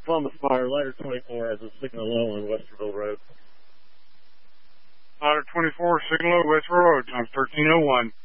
Columbus Fire, Ladder 24 has a signal low on Westerville Road. Ladder 24, signal low, Westerville Road, times 1301.